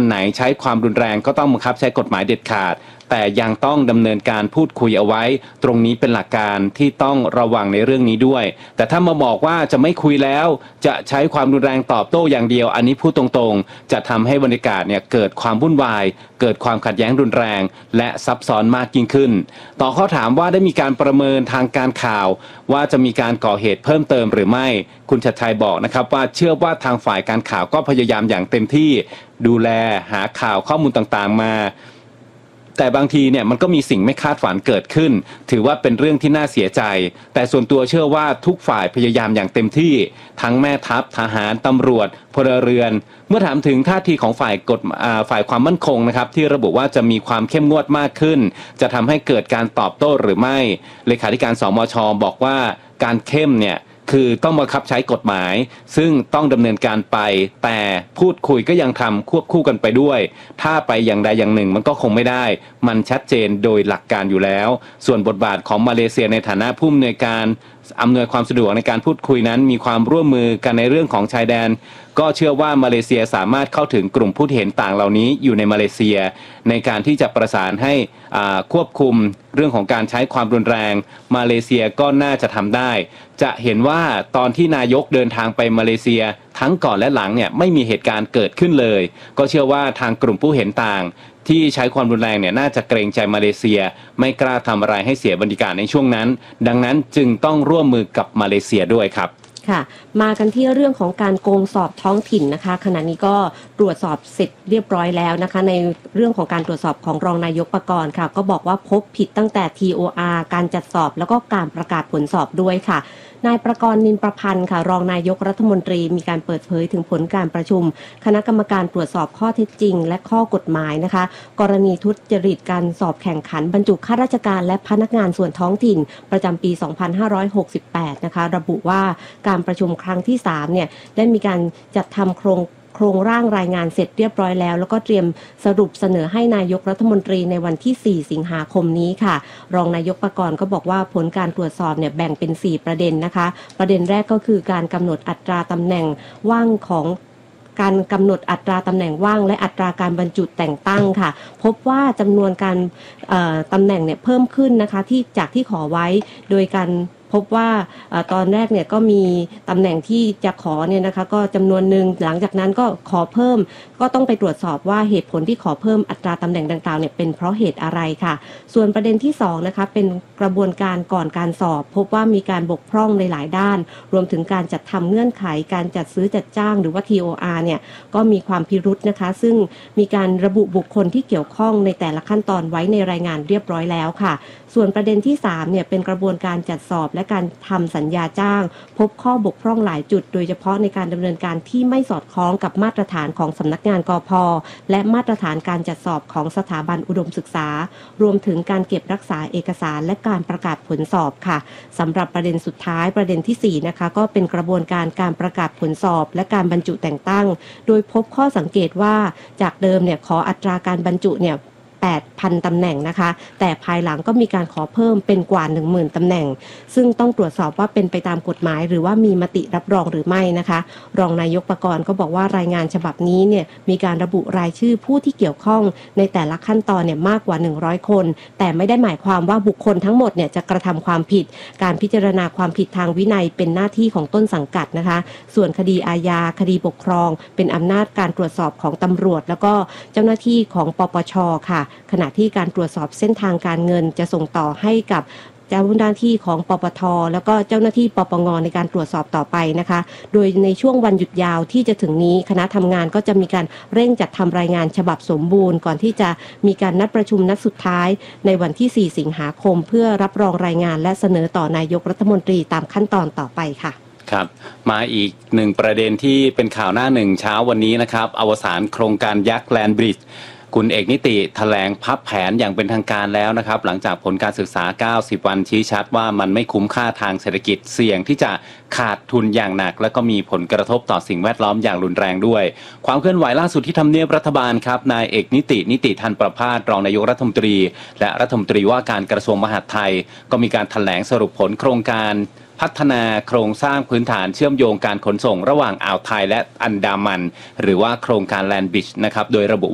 ไหนใช้ความรุนแรงก็ต้องบังคับใช้กฎหมายเด็ดขาดแต่ยังต้องดำเนินการพูดคุยเอาไว้ตรงนี้เป็นหลักการที่ต้องระวังในเรื่องนี้ด้วยแต่ถ้ามาบอกว่าจะไม่คุยแล้วจะใช้ความรุนแรงตอบโต้อย่างเดียวอันนี้พูดตรงๆจะทำให้บรรยากาศเนี่ยเกิดความวุ่นวายเกิดความขัดแย้งรุนแรงและซับซ้อนมากยิ่งขึ้นต่อข้อถามว่าได้มีการประเมินทางการข่าวว่าจะมีการก่อเหตุเพิ่มเติมหรือไม่คุณชัดชัยบอกนะครับว่าเชื่อว่าทางฝ่ายการข่าวก็พยายามอย่างเต็มที่ดูแลหาข่าวข้อมูลต่างๆมาแต่บางทีเนี่ยมันก็มีสิ่งไม่คาดฝันเกิดขึ้นถือว่าเป็นเรื่องที่น่าเสียใจแต่ส่วนตัวเชื่อว่าทุกฝ่ายพยายามอย่างเต็มที่ทั้งแม่ทัพทหารตำรวจพลเรือนเมื่อถามถึงท่าทีของฝ่ายความมั่นคงนะครับที่ระบุว่าจะมีความเข้มงวดมากขึ้นจะทำให้เกิดการตอบโต้หรือไม่เลขาธิการสมช.บอกว่าการเข้มเนี่ยคือต้องบังคับใช้กฎหมายซึ่งต้องดำเนินการไปแต่พูดคุยก็ยังทำควบคู่กันไปด้วยถ้าไปอย่างใดอย่างหนึ่งมันก็คงไม่ได้มันชัดเจนโดยหลักการอยู่แล้วส่วนบทบาทของมาเลเซียในฐานะผู้อำนวยการอำนวยความสะดวกในการพูดคุยนั้นมีความร่วมมือกันในเรื่องของชายแดนก็เชื่อว่ามาเลเซียสามารถเข้าถึงกลุ่มผู้เห็นต่างเหล่านี้อยู่ในมาเลเซียในการที่จะประสานให้ควบคุมเรื่องของการใช้ความรุนแรงมาเลเซียก็น่าจะทำได้จะเห็นว่าตอนที่นายกเดินทางไปมาเลเซียทั้งก่อนและหลังเนี่ยไม่มีเหตุการณ์เกิดขึ้นเลยก็เชื่อว่าทางกลุ่มผู้เห็นต่างที่ใช้ความรุนแรงเนี่ยน่าจะเกรงใจมาเลเซียไม่กล้าทำอะไรให้เสียบรรยากาศในช่วงนั้นดังนั้นจึงต้องร่วมมือกับมาเลเซียด้วยครับค่ะมากันที่เรื่องของการโกงสอบท้องถิ่นนะคะขณะนี้ก็ตรวจสอบเสร็จเรียบร้อยแล้วนะคะในเรื่องของการตรวจสอบของรองนายกปกรณ์ค่ะก็บอกว่าพบผิดตั้งแต่ TOR การจัดสอบแล้วก็การประกาศผลสอบด้วยค่ะนายประกรณ์นินประพันธ์ค่ะรองนายกรัฐมนตรีมีการเปิดเผยถึงผลการประชุมคณะกรรมการตรวจสอบข้อเท็จจริงและข้อกฎหมายนะคะกรณีทุจริตการสอบแข่งขันบรรจุข้าราชการและพนักงานส่วนท้องถิ่นประจำปี 2568 นะคะระบุว่าการประชุมครั้งที่3เนี่ยได้มีการจัดทำโครงร่างรายงานเสร็จเรียบร้อยแล้วแล้วก็เตรียมสรุปเสนอให้นายกรัฐมนตรีในวันที่ 4 สิงหาคมนี้ค่ะรองนายกปกรณ์ก็บอกว่าผลการตรวจสอบเนี่ยแบ่งเป็น 4 ประเด็นนะคะประเด็นแรกก็คือการกำหนดอัตราตำแหน่งว่างของการกำหนดอัตราตำแหน่งว่างและอัตราการบรรจุแต่งตั้งค่ะพบว่าจำนวนการตำแหน่งเนี่ยเพิ่มขึ้นนะคะที่จากที่ขอไว้โดยการพบว่าตอนแรกเนี่ยก็มีตำแหน่งที่จะขอเนี่ยนะคะก็จำนวนหนึ่งหลังจากนั้นก็ขอเพิ่มก็ต้องไปตรวจสอบว่าเหตุผลที่ขอเพิ่มอัตราตำแหน่งดังกล่าวเนี่ยเป็นเพราะเหตุอะไรค่ะส่วนประเด็นที่2นะคะเป็นกระบวนการก่อนการสอบพบว่ามีการบกพร่องในหลายด้านรวมถึงการจัดทำเงื่อนไขการจัดซื้อจัดจ้างหรือว่า TOR เนี่ยก็มีความพิรุธนะคะซึ่งมีการระบุบุคคลที่เกี่ยวข้องในแต่ละขั้นตอนไว้ในรายงานเรียบร้อยแล้วค่ะส่วนประเด็นที่3เนี่ยเป็นกระบวนการจัดสอบและการทำสัญญาจ้างพบข้อบกพร่องหลายจุดโดยเฉพาะในการดำเนินการที่ไม่สอดคล้องกับมาตรฐานของสำนักงานกพ.และมาตรฐานการจัดสอบของสถาบันอุดมศึกษารวมถึงการเก็บรักษาเอกสารและการประกาศผลสอบค่ะสำหรับประเด็นสุดท้ายประเด็นที่4นะคะก็เป็นกระบวนการการประกาศผลสอบและการบรรจุแต่งตั้งโดยพบข้อสังเกตว่าจากเดิมเนี่ยขออัตราการบรรจุเนี่ย8,000 ตำแหน่งนะคะแต่ภายหลังก็มีการขอเพิ่มเป็นกว่า 10,000 ตำแหน่งซึ่งต้องตรวจสอบว่าเป็นไปตามกฎหมายหรือว่ามีมติรับรองหรือไม่นะคะรองนายกปกรณ์ก็บอกว่ารายงานฉบับนี้เนี่ยมีการระบุรายชื่อผู้ที่เกี่ยวข้องในแต่ละขั้นตอนเนี่ยมากกว่า100คนแต่ไม่ได้หมายความว่าบุคคลทั้งหมดเนี่ยจะกระทำความผิดการพิจารณาความผิดทางวินัยเป็นหน้าที่ของต้นสังกัดนะคะส่วนคดีอาญาคดีปกครองเป็นอำนาจการตรวจสอบของตำรวจแล้วก็เจ้าหน้าที่ของปปช.ค่ะขณะที่การตรวจสอบเส้นทางการเงินจะส่งต่อให้กับเจ้าหน้าที่ของปปท.แล้วก็เจ้าหน้าที่ปปง.ในการตรวจสอบต่อไปนะคะโดยในช่วงวันหยุดยาวที่จะถึงนี้คณะทำงานก็จะมีการเร่งจัดทำรายงานฉบับสมบูรณ์ก่อนที่จะมีการนัดประชุมนัดสุดท้ายในวันที่ 4 สิงหาคมเพื่อรับรองรายงานและเสนอต่อนายกรัฐมนตรีตามขั้นตอนต่อไปค่ะครับมาอีกหนึ่งประเด็นที่เป็นข่าวหน้าหนึ่งเช้าวันนี้นะครับอวสานโครงการยักษ์แลนด์บริดจ์คุณเอกนิติแถลงพับแผนอย่างเป็นทางการแล้วนะครับหลังจากผลการศึกษา90วันชี้ชัดว่ามันไม่คุ้มค่าทางเศรษฐกิจเสี่ยงที่จะขาดทุนอย่างหนักและก็มีผลกระทบต่อสิ่งแวดล้อมอย่างรุนแรงด้วยความเคลื่อนไหวล่าสุดที่ทำเนียบรัฐบาลครับนายเอกนิติทันประภาสรองนายกรัฐมนตรีและรัฐมนตรีว่าการกระทรวงมหาดไทยก็มีการแถลงสรุปผลโครงการพัฒนาโครงสร้างพื้นฐานเชื่อมโยงการขนส่งระหว่างอ่าวไทยและอันดามันหรือว่าโครงการแลนด์บริดจ์นะครับโดยระบุ